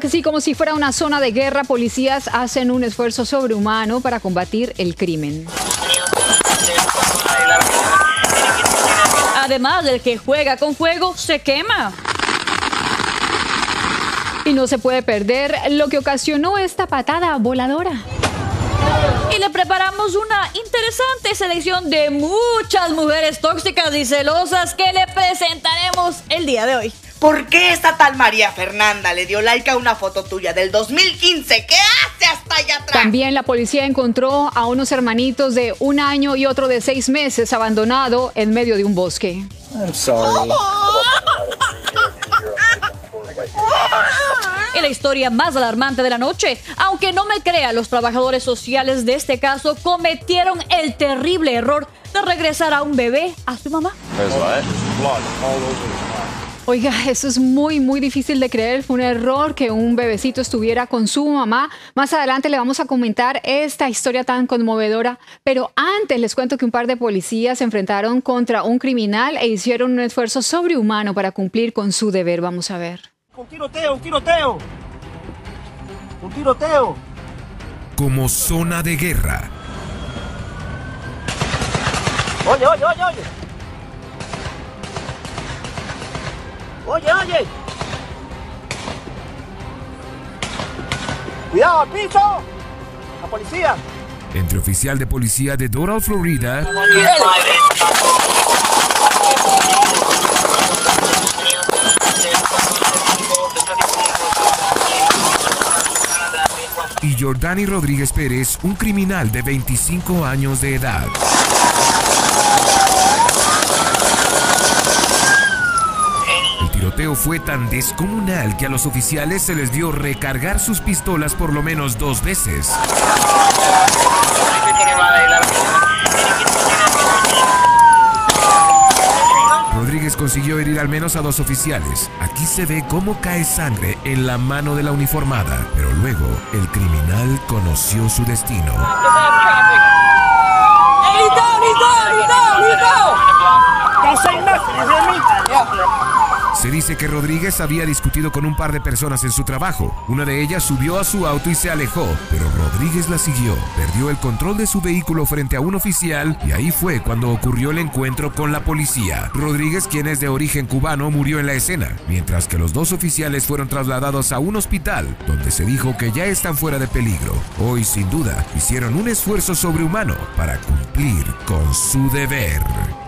Así como si fuera una zona de guerra, policías hacen un esfuerzo sobrehumano para combatir el crimen. Además, el que juega con fuego se quema. Y no se puede perder lo que ocasionó esta patada voladora. Y le preparamos una interesante selección de muchas mujeres tóxicas y celosas que le presentaremos el día de hoy. ¿Por qué esta tal María Fernanda le dio like a una foto tuya del 2015? ¿Qué hace hasta allá atrás? También la policía encontró a unos hermanitos de 1 año y otro de 6 meses abandonado en medio de un bosque. I'm sorry. Y la historia más alarmante de la noche, aunque no me crea, los trabajadores sociales de este caso cometieron el terrible error de regresar a un bebé a su mamá. Oiga, eso es muy difícil de creer. Fue un error que un bebecito estuviera con su mamá. Más adelante le vamos a comentar esta historia tan conmovedora. Pero antes les cuento que un par de policías se enfrentaron contra un criminal e hicieron un esfuerzo sobrehumano para cumplir con su deber. Vamos a ver. Un tiroteo, un tiroteo. Un tiroteo. Como zona de guerra. Oye, oye, oye, oye. Oye, oye. Cuidado, al piso. La policía. Entre oficial de policía de Doral, Florida, y Jordani Rodríguez Pérez, un criminal de 25 años de edad. El tiroteo fue tan descomunal que a los oficiales se les dio recargar sus pistolas por lo menos 2 veces. Rodríguez consiguió herir al menos a 2 oficiales. Aquí se ve cómo cae sangre en la mano de la uniformada, pero luego el criminal conoció su destino. Se dice que Rodríguez había discutido con un par de personas en su trabajo. Una de ellas subió a su auto y se alejó, pero Rodríguez la siguió. Perdió el control de su vehículo frente a un oficial y ahí fue cuando ocurrió el encuentro con la policía. Rodríguez, quien es de origen cubano, murió en la escena, mientras que los 2 oficiales fueron trasladados a un hospital, donde se dijo que ya están fuera de peligro. Hoy, sin duda, hicieron un esfuerzo sobrehumano para cumplir con su deber.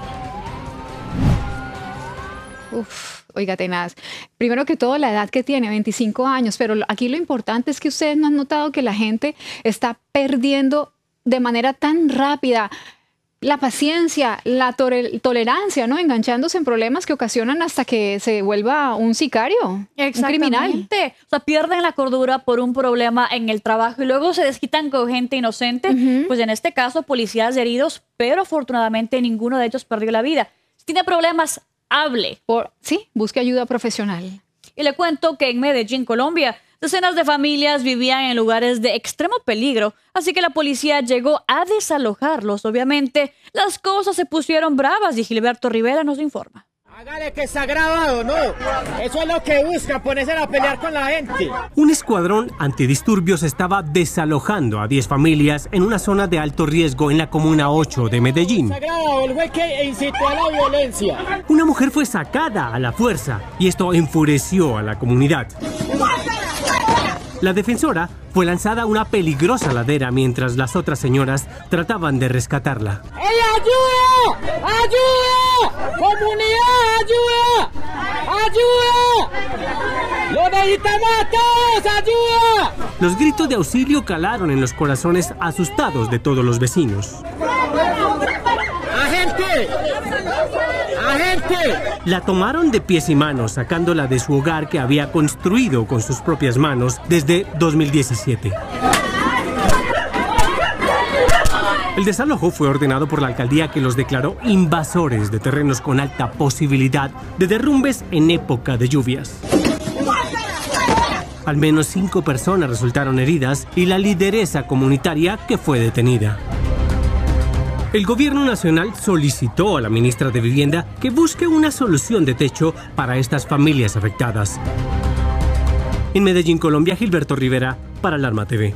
Oiga, tenaz. Primero que todo, la edad que tiene, 25 años, pero aquí lo importante es que ustedes no han notado que la gente está perdiendo de manera tan rápida la paciencia, la tolerancia, ¿no? Enganchándose en problemas que ocasionan hasta que se vuelva un sicario, un criminal. O sea, pierden la cordura por un problema en el trabajo y luego se desquitan con gente inocente. Pues en este caso, policías heridos, pero afortunadamente ninguno de ellos perdió la vida. Si tiene problemas, hable. Sí, busque ayuda profesional. Y le cuento que en Medellín, Colombia, decenas de familias vivían en lugares de extremo peligro, así que la policía llegó a desalojarlos. Obviamente, las cosas se pusieron bravas y Gilberto Rivera nos informa. Hágale que está grabado, ¿no? Eso es lo que busca, ponerse a pelear con la gente. Un escuadrón antidisturbios estaba desalojando a 10 familias en una zona de alto riesgo en la Comuna 8 de Medellín. Está grabado, el güey que incitó a la violencia. Una mujer fue sacada a la fuerza y esto enfureció a la comunidad. La defensora fue lanzada a una peligrosa ladera mientras las otras señoras trataban de rescatarla. ¡Ey, ayuda! ¡Ayuda! ¡Comunidad, ayuda! ¡Ayuda! ¡Lo necesitamos a todos! ¡Ayuda! Los gritos de auxilio calaron en los corazones asustados de todos los vecinos. ¡Agente! ¡Agente! La tomaron de pies y manos, sacándola de su hogar que había construido con sus propias manos desde 2017. El desalojo fue ordenado por la alcaldía, que los declaró invasores de terrenos con alta posibilidad de derrumbes en época de lluvias. Al menos 5 personas resultaron heridas y la lideresa comunitaria que fue detenida. El gobierno nacional solicitó a la ministra de Vivienda que busque una solución de techo para estas familias afectadas. En Medellín, Colombia, Gilberto Rivera, para Alarma TV.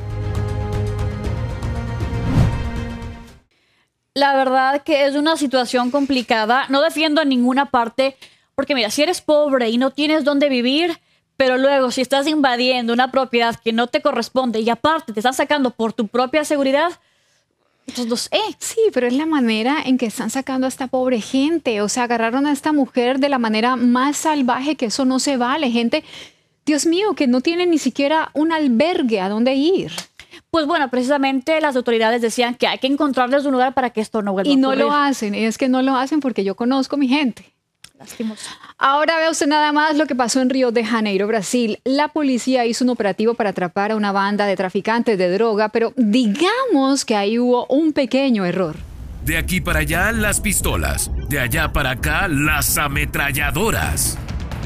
La verdad que es una situación complicada. No defiendo a ninguna parte, porque mira, si eres pobre y no tienes dónde vivir, pero luego si estás invadiendo una propiedad que no te corresponde y aparte te están sacando por tu propia seguridad, entonces no sé. Sí, pero es la manera en que están sacando a esta pobre gente. O sea, agarraron a esta mujer de la manera más salvaje, que eso no se vale. Gente, Dios mío, que no tiene ni siquiera un albergue a dónde ir. Pues bueno, precisamente las autoridades decían que hay que encontrarles un lugar para que esto no vuelva a Y no ocurrir. lo hacen, es que no lo hacen porque yo conozco mi gente. Lastimoso. Ahora ve usted nada más lo que pasó en Río de Janeiro, Brasil. La policía hizo un operativo para atrapar a una banda de traficantes de droga, pero digamos que ahí hubo un pequeño error. De aquí para allá, las pistolas. De allá para acá, las ametralladoras.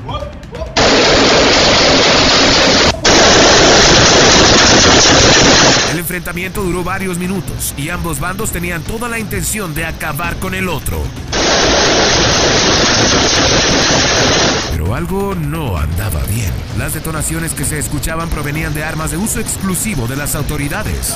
El enfrentamiento duró varios minutos y ambos bandos tenían toda la intención de acabar con el otro. Pero algo no andaba bien. Las detonaciones que se escuchaban provenían de armas de uso exclusivo de las autoridades.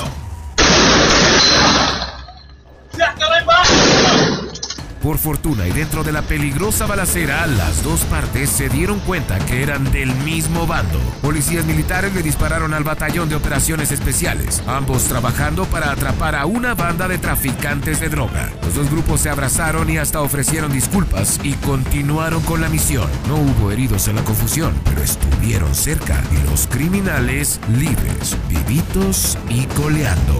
Por fortuna y dentro de la peligrosa balacera, las dos partes se dieron cuenta que eran del mismo bando. Policías militares le dispararon al batallón de operaciones especiales, ambos trabajando para atrapar a una banda de traficantes de droga. Los dos grupos se abrazaron y hasta ofrecieron disculpas y continuaron con la misión. No hubo heridos en la confusión, pero estuvieron cerca y los criminales libres, vivitos y coleando.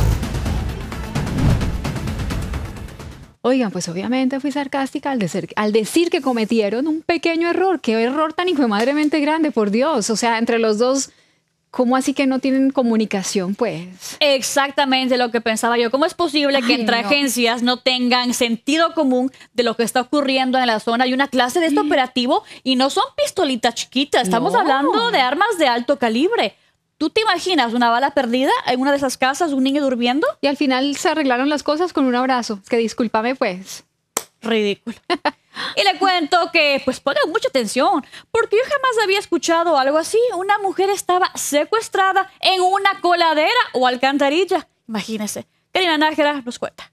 Oigan, pues obviamente fui sarcástica al decir que cometieron un pequeño error. Qué error tan infamadremente grande, por Dios. O sea, entre los dos, ¿cómo así que no tienen comunicación, pues? Exactamente lo que pensaba yo. ¿Cómo es posible que entre agencias no tengan sentido común de lo que está ocurriendo en la zona? Hay una clase de este operativo y no son pistolitas chiquitas. Estamos hablando de armas de alto calibre. ¿Tú te imaginas una bala perdida en una de esas casas, un niño durmiendo? Y al final se arreglaron las cosas con un abrazo. Es que discúlpame, pues. Ridículo. Y le cuento que, pues pongan mucha atención, porque yo jamás había escuchado algo así. Una mujer estaba secuestrada en una coladera o alcantarilla. Imagínese. Karina Nájera nos cuenta.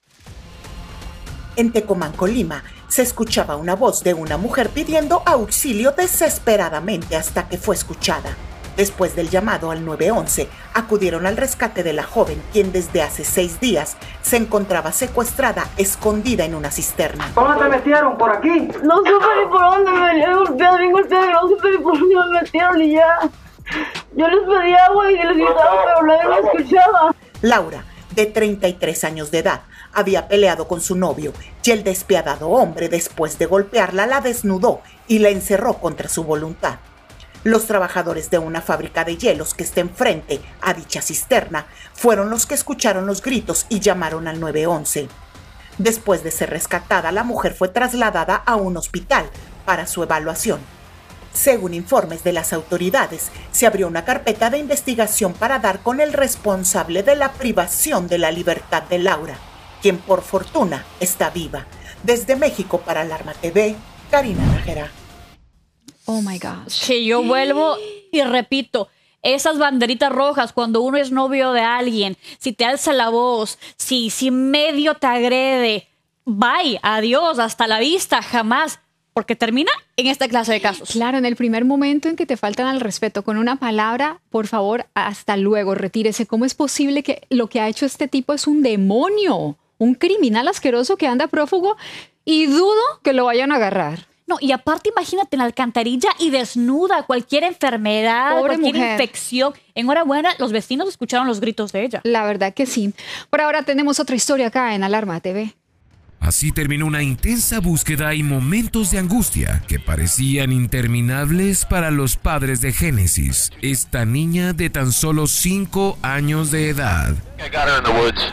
En Tecomán, Colima, se escuchaba una voz de una mujer pidiendo auxilio desesperadamente hasta que fue escuchada. Después del llamado al 911, acudieron al rescate de la joven, quien desde hace 6 días se encontraba secuestrada, escondida en una cisterna. ¿Cómo te metieron? ¿Por aquí? No supe ni por dónde me había golpeado, bien golpeado, no supe ni por dónde me metieron y ya. Yo les pedí agua y les gritaba, pero nadie me escuchaba. Laura, de 33 años de edad, había peleado con su novio y el despiadado hombre, después de golpearla, la desnudó y la encerró contra su voluntad. Los trabajadores de una fábrica de hielos que está enfrente a dicha cisterna fueron los que escucharon los gritos y llamaron al 911. Después de ser rescatada, la mujer fue trasladada a un hospital para su evaluación. Según informes de las autoridades, se abrió una carpeta de investigación para dar con el responsable de la privación de la libertad de Laura, quien por fortuna está viva. Desde México para Alarma TV, Karina Nájera. Oh my gosh. Que yo vuelvo y repito, esas banderitas rojas cuando uno es novio de alguien, si te alza la voz, si medio te agrede, bye, adiós, hasta la vista, jamás, porque termina en esta clase de casos. Claro, en el primer momento en que te faltan al respeto con una palabra, por favor, hasta luego, retírese. ¿Cómo es posible que lo que ha hecho este tipo es un demonio, un criminal asqueroso que anda prófugo y dudo que lo vayan a agarrar? No, y aparte imagínate en la alcantarilla y desnuda, cualquier enfermedad, Pobre cualquier mujer. infección. Enhorabuena, los vecinos escucharon los gritos de ella. La verdad que sí. Por ahora tenemos otra historia acá en Alarma TV. Así terminó una intensa búsqueda y momentos de angustia que parecían interminables para los padres de Génesis, esta niña de tan solo 5 años de edad. I got her in the woods.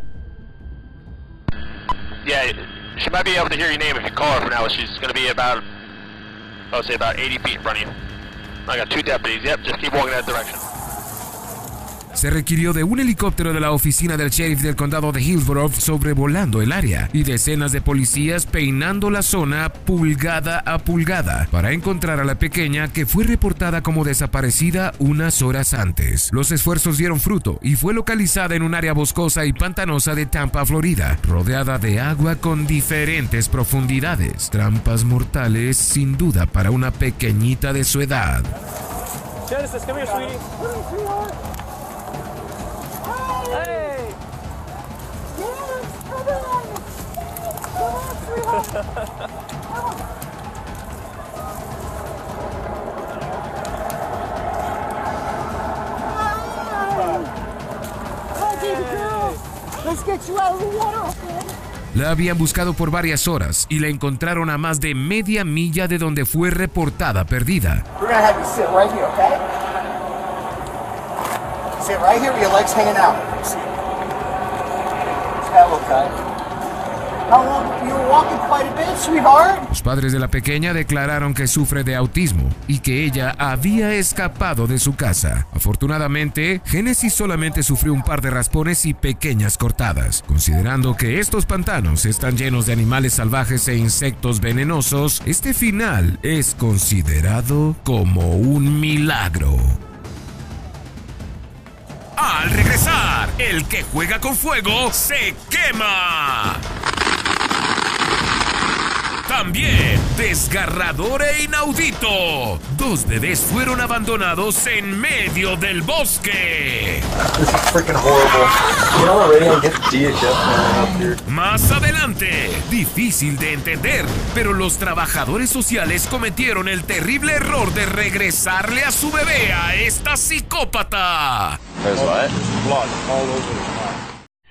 Yeah, she might be able to hear your name if you call her from now. She's going to be about, I would say about 80 feet in front of you. I got 2 deputies. Yep, just keep walking that direction. Se requirió de un helicóptero de la oficina del sheriff del condado de Hillsborough sobrevolando el área y decenas de policías peinando la zona pulgada a pulgada para encontrar a la pequeña que fue reportada como desaparecida unas horas antes. Los esfuerzos dieron fruto y fue localizada en un área boscosa y pantanosa de Tampa, Florida, rodeada de agua con diferentes profundidades. Trampas mortales sin duda para una pequeñita de su edad. Genesis, come here, sweetie. Hey. Let's get you out of the water. La habían buscado por varias horas y la encontraron a más de media milla de donde fue reportada perdida. We're gonna have you sit right here, okay? Sit right here with your legs hanging out. Okay. How long? You were walking quite a bit, sweetheart. Los padres de la pequeña declararon que sufre de autismo y que ella había escapado de su casa. Afortunadamente, Genesis solamente sufrió un par de raspones y pequeñas cortadas. Considerando que estos pantanos están llenos de animales salvajes e insectos venenosos, este final es considerado como un milagro. Al regresar, el que juega con fuego se quema. También, desgarrador e inaudito. 2 bebés fueron abandonados en medio del bosque. This is freaking horrible. You know, already I get DHS up here. Más adelante, difícil de entender, pero los trabajadores sociales cometieron el terrible error de regresarle a su bebé a esta psicópata. There's what? Blood all over.